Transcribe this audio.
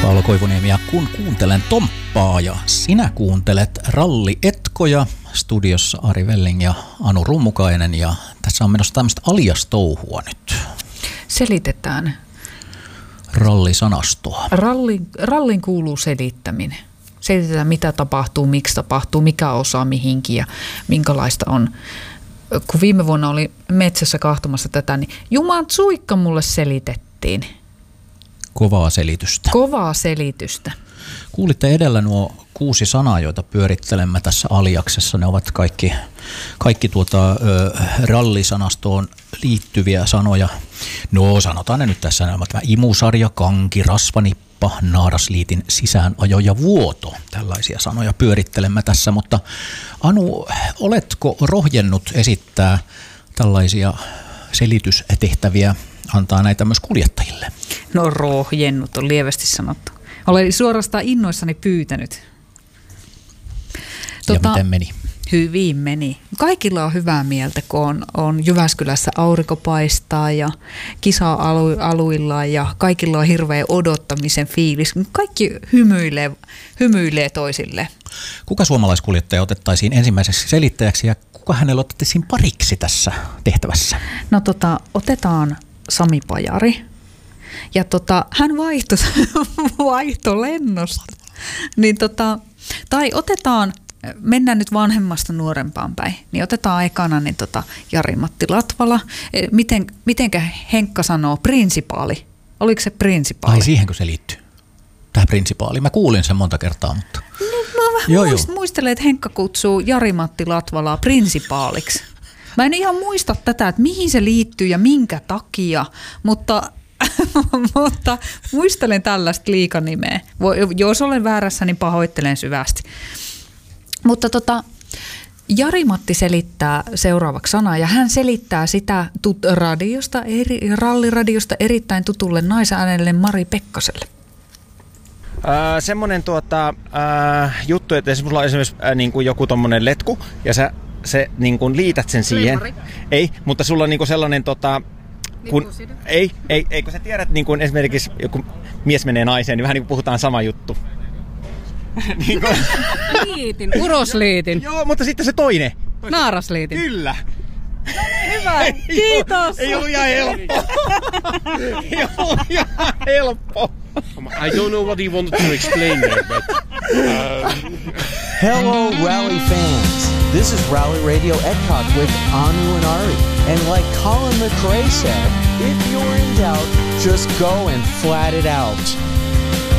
Paula Koivuniemi ja kun kuuntelen Tomppaa ja sinä kuuntelet Ralli-etkoja, studiossa Ari Velling ja Anu Rummukainen ja tässä on menossa tämmöistä alias-touhua nyt. Selitetään. Rallisanastoa. Rallin kuuluu selittäminen. Selitetään mitä tapahtuu, miksi tapahtuu, mikä osaa mihinkin ja minkälaista on. Kun viime vuonna oli metsässä kahtomassa tätä, niin Juman suikka mulle selitettiin. Kovaa selitystä. Kovaa selitystä. Kuulitte edellä nuo 6 sanaa, joita pyörittelemme tässä aliaksessa. Ne ovat kaikki rallisanastoon liittyviä sanoja. No sanotaan ne nyt tässä. Imusarja, kanki, rasvanippa, naarasliitin sisäänajo ja vuoto. Tällaisia sanoja pyörittelemme tässä. Mutta Anu, oletko rohjennut esittää tällaisia selitystehtäviä, antaa näitä myös kuljettajille? No rohjennut on lievästi sanottu. Olen suorastaan innoissani pyytänyt. Ja miten meni? Hyvin meni. Kaikilla on hyvää mieltä, kun on Jyväskylässä aurinko paistaa ja kisa aluillaan ja kaikilla on hirveä odottamisen fiilis. Kaikki hymyilee toisille. Kuka suomalaiskuljettaja otettaisiin ensimmäiseksi selittäjäksi ja kuka hänellä otettaisiin pariksi tässä tehtävässä? No otetaan Sami Pajari. Ja hän vaihtoi lennosta. Niin tai mennään nyt vanhemmasta nuorempaan päin, niin otetaan ekana niin Jari-Matti Latvala. Mitenkä Henkka sanoo prinsipaali? Oliko se prinsipaali? Ai siihenkö se liittyy? Tähän prinsipaaliin. Mä kuulin sen monta kertaa, mutta... No vähän muistelen, että Henkka kutsuu Jari-Matti Latvalaa prinsipaaliksi. Mä en ihan muista tätä, että mihin se liittyy ja minkä takia, mutta muistelen tällaista liikanimeä. Jos olen väärässä, niin pahoittelen syvästi. Mutta Jari-Matti selittää seuraavaksi sanaa ja hän selittää sitä ralliradiosta erittäin tutulle naisäänelle Mari Pekkaselle. Semmoinen juttu, että sulla on esimerkiksi niin kuin joku tommonen letku ja se niin kuin liität sen siihen. Leimari. Ei, mutta sulla on niin kuin sellainen kun kun sä tiedät niin kuin esimerkiksi joku mies menee naiseen, niin vähän niin kuin puhutaan sama juttu. Niin kuin... Liitin, urosliitin. Joo, mutta sitten se toinen. Naarasliitin. Kyllä. Hyvä, kiitos. Ei ollut ihan helppo. I don't know what he wanted to explain there, but... Hello, Rally fans. This is Rally Radio Epcot with Anu and Ari. And like Colin McRae said, if you're in doubt, just go and flat it out.